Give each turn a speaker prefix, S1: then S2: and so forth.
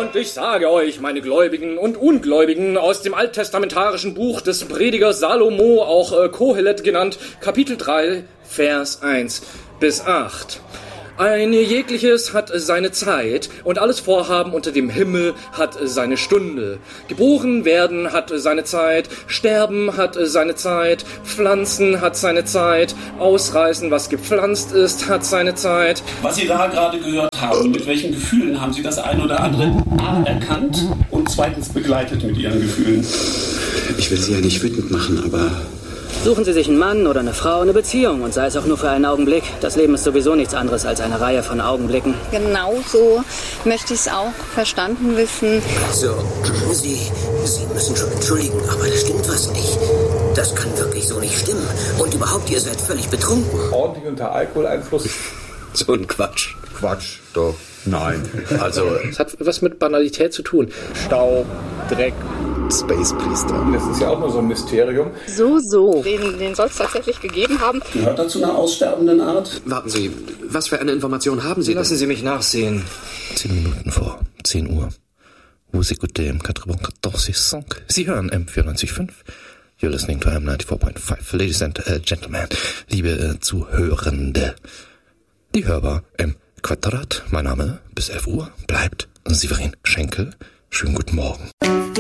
S1: Und ich sage euch, meine Gläubigen und Ungläubigen, aus dem alttestamentarischen Buch des Predigers Salomo, auch Kohelet genannt, Kapitel 3, Vers 1 bis 8. Ein jegliches hat seine Zeit und alles Vorhaben unter dem Himmel hat seine Stunde. Geboren werden hat seine Zeit, sterben hat seine Zeit, pflanzen hat seine Zeit, ausreißen, was gepflanzt ist, hat seine Zeit.
S2: Was Sie da gerade gehört haben, mit welchen Gefühlen haben Sie das ein oder andere A erkannt und zweitens begleitet mit Ihren Gefühlen?
S3: Ich will Sie ja nicht wütend machen, aber...
S4: Suchen Sie sich einen Mann oder eine Frau, eine Beziehung und sei es auch nur für einen Augenblick. Das Leben ist sowieso nichts anderes als eine Reihe von Augenblicken.
S5: Genau so möchte ich es auch verstanden wissen.
S6: So, Sie müssen schon entschuldigen, aber da stimmt was nicht. Das kann wirklich so nicht stimmen. Und überhaupt, ihr seid völlig betrunken.
S7: Ordentlich unter Alkoholeinfluss.
S3: So ein Quatsch.
S7: Quatsch, doch. Nein.
S3: Also,
S1: Es hat was mit Banalität zu tun.
S7: Staub, Dreck.
S3: Space-Priester.
S7: Das ist ja auch nur so ein Mysterium.
S5: So. Den soll es tatsächlich gegeben haben.
S2: Gehört dazu einer aussterbenden Art?
S3: Warten Sie, was für eine Information haben Sie
S1: Lassen
S3: denn?
S1: Sie mich nachsehen.
S8: 10 Minuten vor 10 Uhr. Vous écoutez M94.5. Sie hören M94.5. You're listening to M94.5. Ladies and Gentlemen, liebe Zuhörende. Die Hörbar im Quadrat. Mein Name bis 11 Uhr bleibt Severin Schenkel. Schönen guten Morgen.